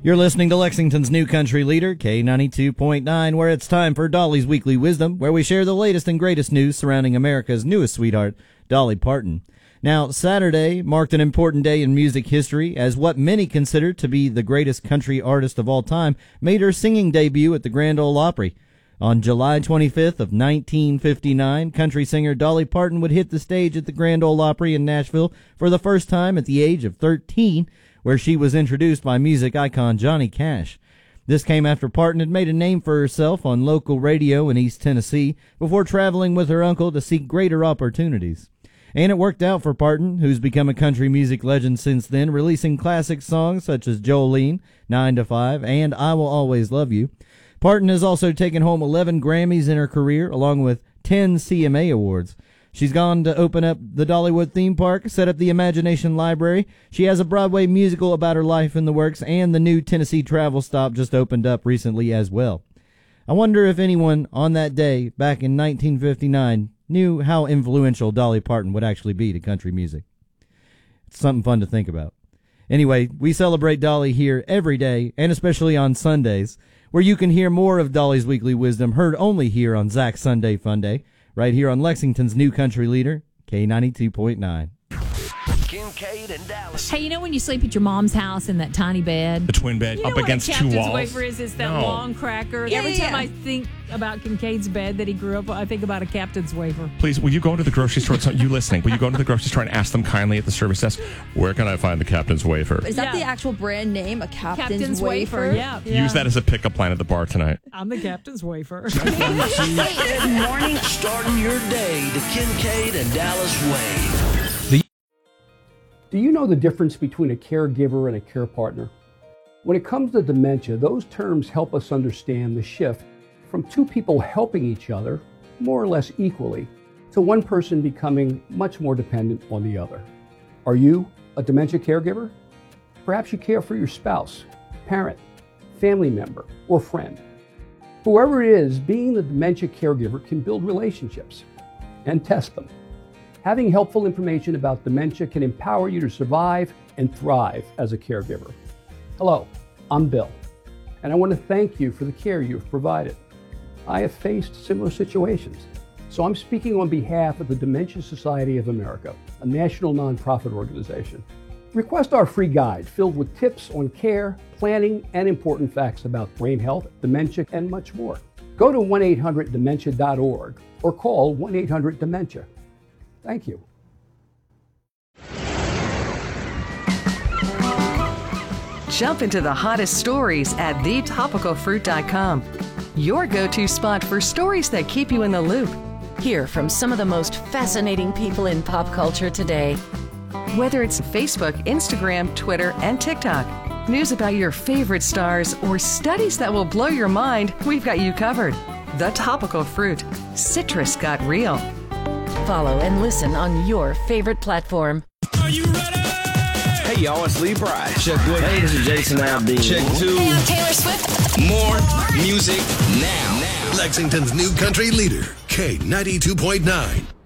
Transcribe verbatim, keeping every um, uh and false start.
You're listening to Lexington's new country leader, K ninety-two point nine, where it's time for Dolly's Weekly Wisdom, where we share the latest and greatest news surrounding America's newest sweetheart, Dolly Parton. Now, Saturday marked an important day in music history, as what many consider to be the greatest country artist of all time made her singing debut at the Grand Ole Opry. On July twenty-fifth of nineteen fifty-nine, country singer Dolly Parton would hit the stage at the Grand Ole Opry in Nashville for the first time at the age of thirteen, where she was introduced by music icon Johnny Cash. This came after Parton had made a name for herself on local radio in East Tennessee before traveling with her uncle to seek greater opportunities. And it worked out for Parton, who's become a country music legend since then, releasing classic songs such as Jolene, nine to five, and I Will Always Love You. Parton has also taken home eleven Grammys in her career, along with ten C M A awards. She's gone to open up the Dollywood theme park, set up the Imagination Library. She has a Broadway musical about her life in the works, and the new Tennessee travel stop just opened up recently as well. I wonder if anyone on that day, back in nineteen fifty-nine, knew how influential Dolly Parton would actually be to country music. It's something fun to think about. Anyway, we celebrate Dolly here every day, and especially on Sundays, where you can hear more of Dolly's Weekly Wisdom, heard only here on Zach's Sunday Fun Day, right here on Lexington's new country leader, K ninety-two point nine. Kincaid and Dallas. Hey, you know when you sleep at your mom's house in that tiny bed? The twin bed You up know what against a two captain's walls. wafer is? It's that No. long cracker. Yeah, Every yeah, time yeah. I think about Kincaid's bed that he grew up on, I think about a captain's wafer. Please, will you go to the grocery store? So you listening? Will you go to the grocery store and ask them kindly at the service desk, where can I find the captain's wafer? Is that Yeah. the actual brand name? A captain's, Captain's wafer? wafer. Yeah, yeah. Use that as a pickup line at the bar tonight. I'm the captain's wafer. Good morning. Starting your day the Kincaid and Dallas way. Do you know the difference between a caregiver and a care partner? When it comes to dementia, those terms help us understand the shift from two people helping each other more or less equally to one person becoming much more dependent on the other. Are you a dementia caregiver? Perhaps you care for your spouse, parent, family member, or friend. Whoever it is, being the dementia caregiver can build relationships and test them. Having helpful information about dementia can empower you to survive and thrive as a caregiver. Hello, I'm Bill, and I want to thank you for the care you've provided. I have faced similar situations, so I'm speaking on behalf of the Dementia Society of America, a national nonprofit organization. Request our free guide filled with tips on care, planning, and important facts about brain health, dementia, and much more. Go to one eight hundred dementia dot org or call one eight hundred dementia. Thank you. Jump into the hottest stories at the topical fruit dot com. Your go-to spot for stories that keep you in the loop. Hear from some of the most fascinating people in pop culture today. Whether it's Facebook, Instagram, Twitter, and TikTok, news about your favorite stars, or studies that will blow your mind, we've got you covered. The Topical Fruit. Citrus got real. Follow and listen on your favorite platform. Are you ready? Hey, y'all, it's Lee Price. Check one. Hey, this is Jason Aldean. Check two. Hey, I'm Taylor Swift. More music now. now. Lexington's new country leader, K ninety-two point nine.